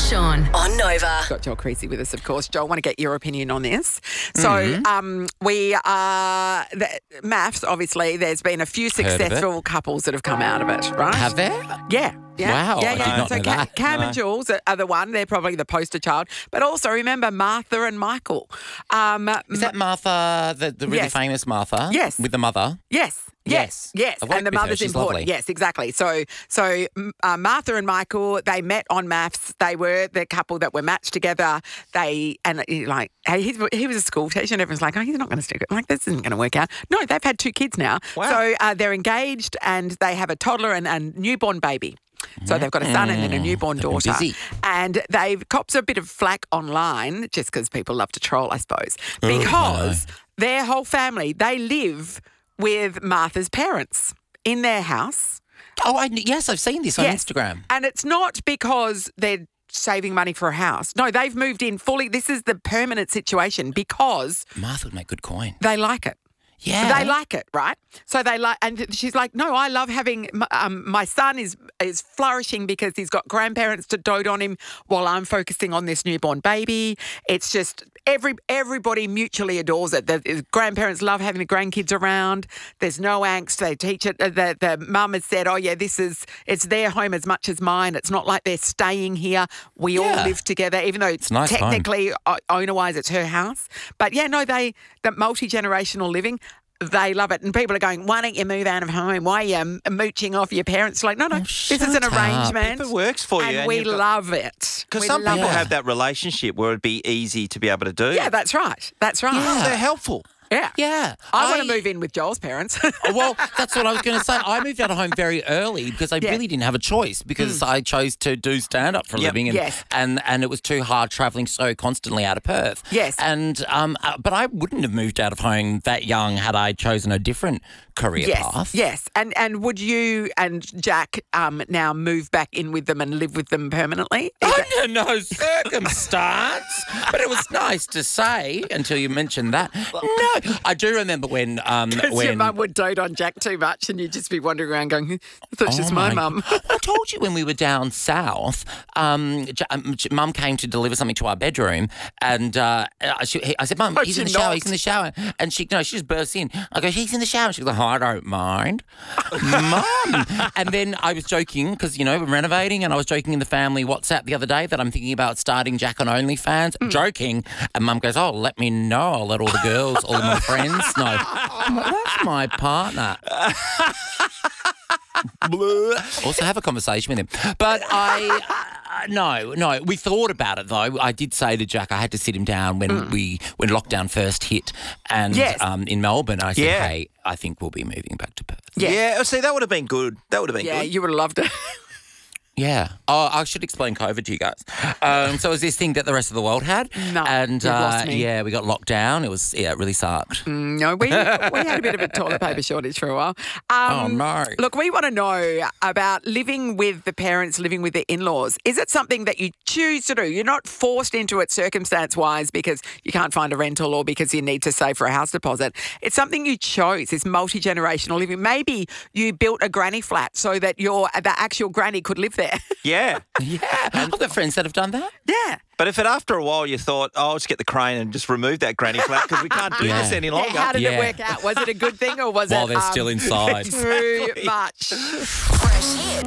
Sean on Nova. Got Joel Creasy with us, of course. Joel, I want to get your opinion on this. So we are, MAFS, obviously, there's been a few successful couples that have come out of it, right? Have there? Yeah. Wow, I did not know that. Cam and Jules are the one. They're probably the poster child. But also, remember, Martha and Michael. Is that Martha, the really famous Martha? Yes. With the mother? Yes. Yes. And I've worked the with her. mother's She's important. lovely. Yes, exactly. So Martha and Michael, they met on MAFS. They were the couple that were matched together. He was a school teacher, and everyone's like, oh, he's not going to stick it. Like, this isn't going to work out. No, they've had 2 kids now. Wow. So they're engaged, and they have a toddler and a newborn baby. So they've got a son and then a newborn They've been daughter. busy. And they've copped a bit of flack online, just because people love to troll, I suppose, because their whole family, they live with Martha's parents in their house. Oh, yes, I've seen this on Instagram. And it's not because they're saving money for a house. No, they've moved in fully. This is the permanent situation because Martha would make good coin. they like it. Yeah. They like it, right? So they like, and she's like, no, I love having, my son is flourishing because he's got grandparents to dote on him while I'm focusing on this newborn baby. It's just, everybody mutually adores it. The grandparents love having the grandkids around. There's no angst. They teach it. The mum has said, oh yeah, it's their home as much as mine. It's not like they're staying here. We all live together, even though It's a nice home. technically, owner-wise, it's her house. But yeah, no, the multi-generational living, they love it. And people are going, why don't you move out of home? Why are you mooching off your parents? Like, no, this is an shut up. arrangement. If it works for you. And we love it. Because We some love people it. have that relationship where it'd be easy to be able to do. Yeah, that's right. That's right. Yeah. They're helpful. Yeah. Yeah. I want to move in with Joel's parents. Well, that's what I was going to say. I moved out of home very early because I really didn't have a choice because I chose to do stand-up for a living and it was too hard travelling so constantly out of Perth. Yes. And but I wouldn't have moved out of home that young had I chosen a different career path. Yes. And would you and Jack now move back in with them and live with them permanently? Under no circumstance. But it was nice to say until you mentioned that. No, I do remember when Your mum would dote on Jack too much and you'd just be wandering around going, I thought she's my mum. I told you when we were down south, Mum came to deliver something to our bedroom, and I said, Mum, he's in the shower, he's in the shower. And she just bursts in. I go, he's in the shower. She goes, oh, I don't mind. Mum. And then I was joking because, we're renovating, and I was joking in the family WhatsApp the other day that I'm thinking about starting Jack on OnlyFans, joking. And Mum goes, oh, let me know. I'll let all the girls, all my friends know. I'm like, that's my partner. Also have a conversation with him. But no, we thought about it though. I did say to Jack, I had to sit him down when lockdown first hit and in Melbourne. I said, hey, I think we'll be moving back to Perth. Yeah. See, that would have been good. That would have been good. Yeah, you would have loved it. Yeah. Oh, I should explain COVID to you guys. So it was this thing that the rest of the world had. No, and you've lost me. we got locked down. It was, it really sucked. No, we had a bit of a toilet paper shortage for a while. Oh, no. Look, we want to know about living with the parents, living with the in-laws. Is it something that you choose to do? You're not forced into it circumstance-wise because you can't find a rental or because you need to save for a house deposit. It's something you chose, this multi-generational living. Maybe you built a granny flat so that the actual granny could live there. Yeah. Yeah. I've got friends that have done that. Yeah. But if after a while you thought, I'll just get the crane and just remove that granny flat because we can't do this any longer. How did it work out? Was it a good thing or was While it they're still inside. too much? Fresh hits